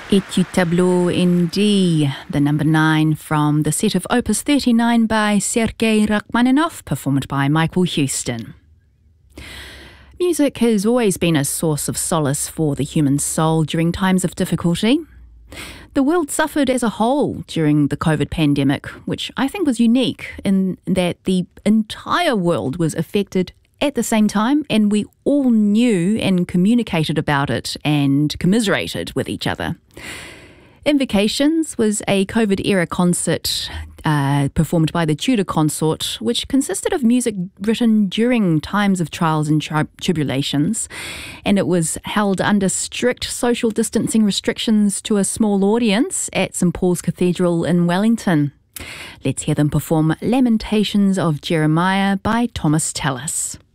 Et tu tableau in D, the number 9 from the set of Opus 39 by Sergei Rachmaninoff, performed by Michael Houston. Music has always been a source of solace for the human soul during times of difficulty. The world suffered as a whole during the COVID pandemic, which I think was unique in that the entire world was affected at the same time, and we all knew and communicated about it and commiserated with each other. Invocations was a COVID-era concert performed by the Tudor Consort, which consisted of music written during times of trials and tribulations, and it was held under strict social distancing restrictions to a small audience at St Paul's Cathedral in Wellington. Let's hear them perform Lamentations of Jeremiah by Thomas Tallis.